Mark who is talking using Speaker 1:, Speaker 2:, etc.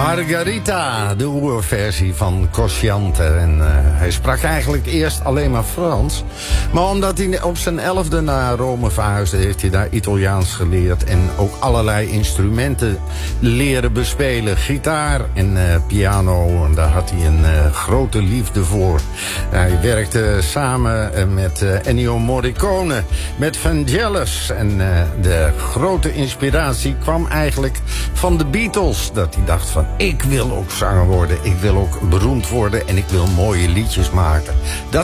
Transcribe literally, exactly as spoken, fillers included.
Speaker 1: Margarita, de oerversie van Cosciante. En uh, hij sprak eigenlijk eerst alleen maar Frans. Maar omdat hij op zijn elfde naar Rome verhuisde, heeft hij daar Italiaans geleerd. En ook allerlei instrumenten leren bespelen. Gitaar en uh, piano. En daar had hij een uh, grote liefde voor. Hij werkte samen uh, met uh, Ennio Morricone, met Vangelis. En uh, de grote inspiratie kwam eigenlijk van de Beatles. Dat hij dacht van, ik wil ook zanger worden. Ik wil ook beroemd worden en ik wil mooie liedjes maken. Dat